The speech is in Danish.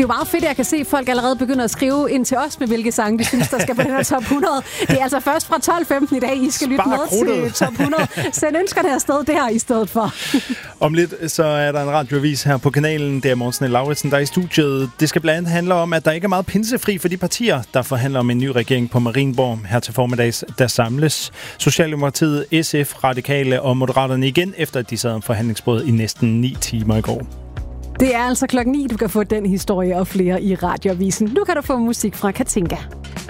jo meget fedt, at jeg kan se, at folk allerede begynder at skrive ind til os med, hvilke sange de synes, der skal på den her top 100. Det er altså først fra 12.15 i dag, I skal lytte med til top 100. Send ønskerne afsted der i stedet for. Om lidt så er der en radioavis her på kanalen. Det er Morten Lauritsen, der er i studiet. Det skal blandt andet handle om, at der ikke er meget pinsefri for de partier, der forhandler om en ny regering på Marienborg. Her til formiddags, der samles Socialdemokratiet, SF, Radikale og Moderaterne igen, efter at de sad om forhandlingsbordet i næsten 9 timer i går. Det er altså 9:00, du kan få den historie og flere i radioavisen. Nu kan du få musik fra Katinka.